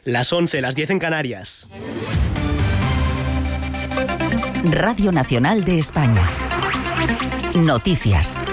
Las 11, las 10 en Canarias. Radio Nacional de España. Noticias.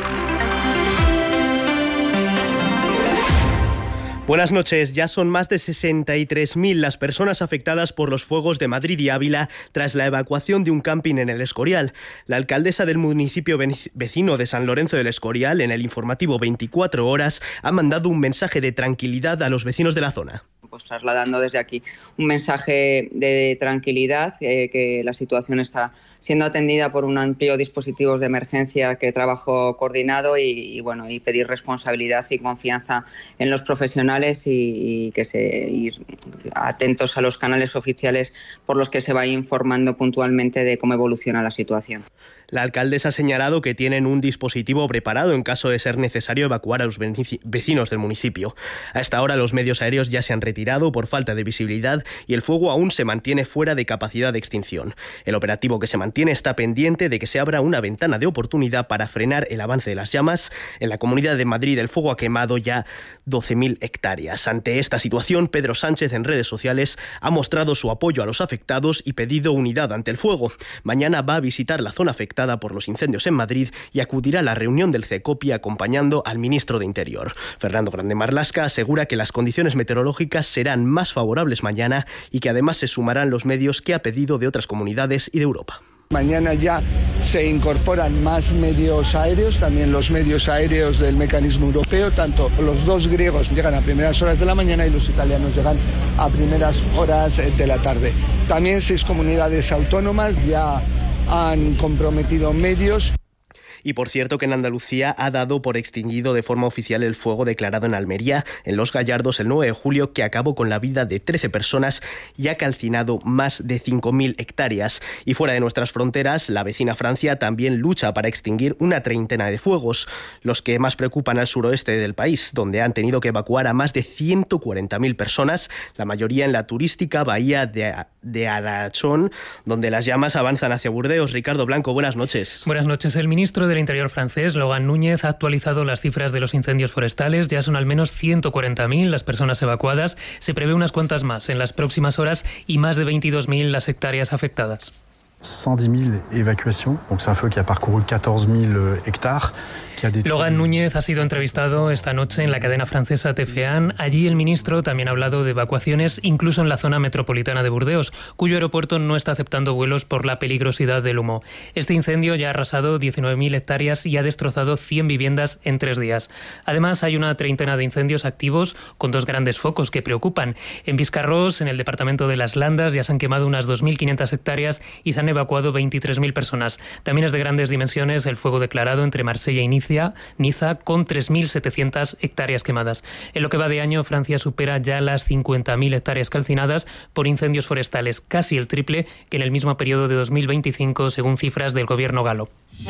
Buenas noches. Ya son más de 63.000 las personas afectadas por los fuegos de Madrid y Ávila tras la evacuación de un camping en el Escorial. La alcaldesa del municipio vecino de San Lorenzo del Escorial, en el informativo 24 horas, ha mandado un mensaje de tranquilidad a los vecinos de la zona. Pues trasladando desde aquí un mensaje de tranquilidad, que la situación está siendo atendida por un amplio dispositivo de emergencia que trabajo coordinado y pedir responsabilidad y confianza en los profesionales y ir atentos a los canales oficiales por los que se va informando puntualmente de cómo evoluciona la situación. La alcaldesa ha señalado que tienen un dispositivo preparado en caso de ser necesario evacuar a los vecinos del municipio. A esta hora los medios aéreos ya se han retirado por falta de visibilidad y el fuego aún se mantiene fuera de capacidad de extinción. El operativo que se mantiene está pendiente de que se abra una ventana de oportunidad para frenar el avance de las llamas. En la Comunidad de Madrid el fuego ha quemado ya 12.000 hectáreas. Ante esta situación, Pedro Sánchez en redes sociales ha mostrado su apoyo a los afectados y pedido unidad ante el fuego. Mañana va a visitar la zona afectada por los incendios en Madrid y acudirá a la reunión del CECOPI acompañando al ministro de Interior. Fernando Grande Marlaska asegura que las condiciones meteorológicas serán más favorables mañana y que además se sumarán los medios que ha pedido de otras comunidades y de Europa. Mañana ya se incorporan más medios aéreos, también los medios aéreos del mecanismo europeo, tanto los dos griegos llegan a primeras horas de la mañana y los italianos llegan a primeras horas de la tarde. También 6 comunidades autónomas ya han comprometido medios. Y por cierto que en Andalucía ha dado por extinguido de forma oficial el fuego declarado en Almería, en Los Gallardos, el 9 de julio, que acabó con la vida de 13 personas y ha calcinado más de 5.000 hectáreas. Y fuera de nuestras fronteras, la vecina Francia también lucha para extinguir una treintena de fuegos, los que más preocupan al suroeste del país, donde han tenido que evacuar a más de 140.000 personas, la mayoría en la turística bahía de Arachón, donde las llamas avanzan hacia Burdeos. Ricardo Blanco, buenas noches. Buenas noches. El ministro del Interior francés, Laurent Núñez, ha actualizado las cifras de los incendios forestales. Ya son al menos 140.000 las personas evacuadas. Se prevé unas cuantas más en las próximas horas y más de 22.000 las hectáreas afectadas. 110.000 evacuaciones, donc c'est un feu qui a parcouru 14.000 hectáreas. Laurent Núñez ha sido entrevistado esta noche en la cadena francesa TF1. Allí el ministro también ha hablado de evacuaciones, incluso en la zona metropolitana de Burdeos, cuyo aeropuerto no está aceptando vuelos por la peligrosidad del humo. Este incendio ya ha arrasado 19.000 hectáreas y ha destrozado 100 viviendas en 3 días. Además, hay una treintena de incendios activos con 2 grandes focos que preocupan. En Biscarrós, en el departamento de Las Landas, ya se han quemado unas 2.500 hectáreas y se han evacuado 23.000 personas. También es de grandes dimensiones el fuego declarado entre Marsella y Niza, con 3.700 hectáreas quemadas. En lo que va de año, Francia supera ya las 50.000 hectáreas calcinadas por incendios forestales, casi el triple que en el mismo periodo de 2025, según cifras del gobierno galo.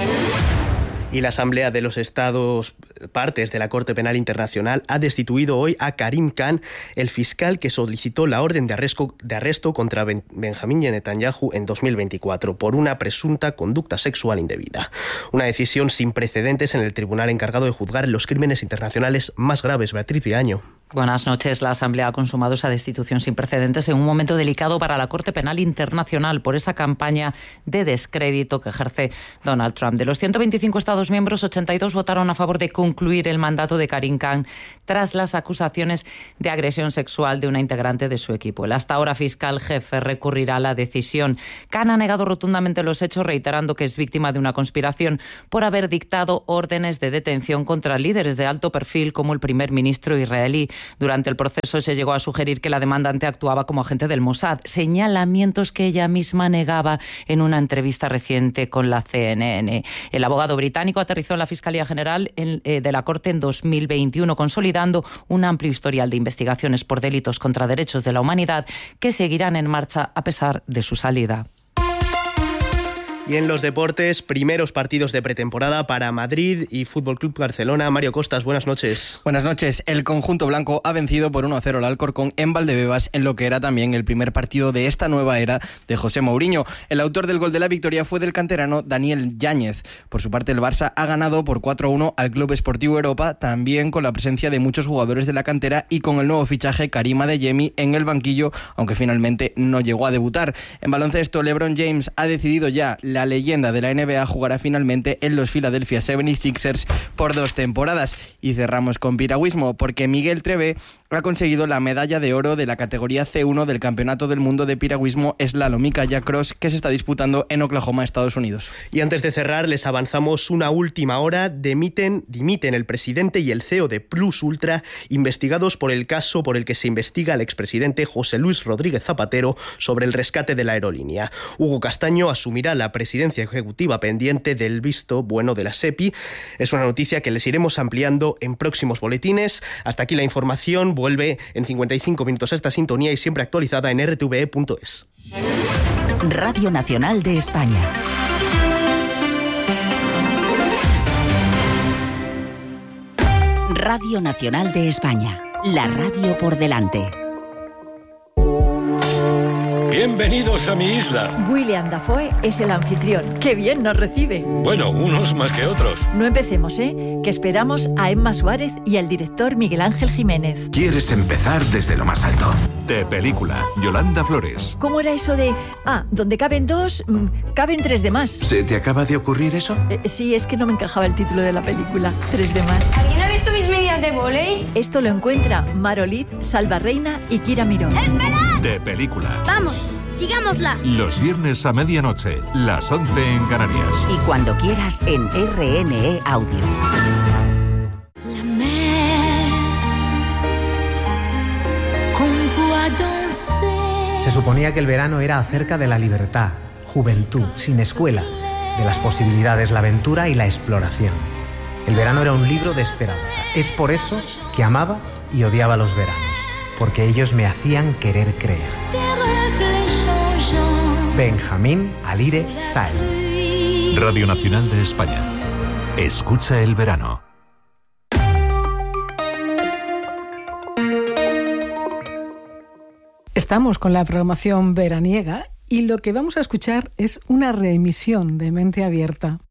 Y la Asamblea de los Estados partes de la Corte Penal Internacional ha destituido hoy a Karim Khan, el fiscal que solicitó la orden de arresto contra Benjamín Netanyahu en 2024 por una presunta conducta sexual indebida. Una decisión sin precedentes en el tribunal encargado de juzgar los crímenes internacionales más graves. Beatriz Viaño. Buenas noches. La Asamblea ha consumado esa destitución sin precedentes en un momento delicado para la Corte Penal Internacional por esa campaña de descrédito que ejerce Donald Trump. De los 125 Estados miembros, 82 votaron a favor de concluir el mandato de Karim Khan tras las acusaciones de agresión sexual de una integrante de su equipo. El hasta ahora fiscal jefe recurrirá a la decisión. Khan ha negado rotundamente los hechos, reiterando que es víctima de una conspiración por haber dictado órdenes de detención contra líderes de alto perfil como el primer ministro israelí. Durante el proceso se llegó a sugerir que la demandante actuaba como agente del Mossad, señalamientos que ella misma negaba en una entrevista reciente con la CNN. El abogado británico aterrizó en la Fiscalía General de la Corte en 2021, consolidando un amplio historial de investigaciones por delitos contra derechos de la humanidad que seguirán en marcha a pesar de su salida. Y en los deportes, primeros partidos de pretemporada para Madrid y Fútbol Club Barcelona. Mario Costas, buenas noches. Buenas noches. El conjunto blanco ha vencido por 1-0 al Alcorcón en Valdebebas en lo que era también el primer partido de esta nueva era de José Mourinho. El autor del gol de la victoria fue del canterano Daniel Yáñez. Por su parte, el Barça ha ganado por 4-1 al Club Esportivo Europa, también con la presencia de muchos jugadores de la cantera y con el nuevo fichaje Karim Adeyemi en el banquillo, aunque finalmente no llegó a debutar. En baloncesto, LeBron James ha decidido ya: la leyenda de la NBA jugará finalmente en los Philadelphia 76ers por 2 temporadas. Y cerramos con piragüismo, porque Miguel Treve ha conseguido la medalla de oro de la categoría C1 del Campeonato del Mundo de Piragüismo Slalom y Kayak Cross, que se está disputando en Oklahoma, Estados Unidos. Y antes de cerrar, les avanzamos una última hora. Dimiten el presidente y el CEO de Plus Ultra, investigados por el caso por el que se investiga al expresidente José Luis Rodríguez Zapatero sobre el rescate de la aerolínea. Hugo Castaño asumirá la presidencia ejecutiva pendiente del visto bueno de la SEPI. Es una noticia que les iremos ampliando en próximos boletines. Hasta aquí la información. Vuelve en 55 minutos a esta sintonía y siempre actualizada en rtve.es. Radio Nacional de España. Radio Nacional de España. La radio por delante. Bienvenidos a mi isla. William Dafoe es el anfitrión. ¡Qué bien nos recibe! Bueno, unos más que otros. No empecemos, que esperamos a Emma Suárez y al director Miguel Ángel Jiménez. ¿Quieres empezar desde lo más alto? De película, Yolanda Flores. ¿Cómo era eso de, donde caben 2, caben 3 de más? ¿Se te acaba de ocurrir eso? Sí, es que no me encajaba el título de la película, 3 de más. ¿Alguien ha visto mis medias de vóley? Esto lo encuentra Marolid, Salva Reina y Kira Mirón. ¡Esperad! De película. ¡Vamos! ¡Sigámosla! Los viernes a medianoche, las 11 en Canarias. Y cuando quieras en RNE Audio. La mer, qu'on voit danser. Se suponía que el verano era acerca de la libertad, juventud, sin escuela, de las posibilidades, la aventura y la exploración. El verano era un libro de esperanza. Es por eso que amaba y odiaba los veranos, porque ellos me hacían querer creer. Benjamín Alire Sáenz. Radio Nacional de España. Escucha el verano. Estamos con la programación veraniega y lo que vamos a escuchar es una reemisión de Mente Abierta.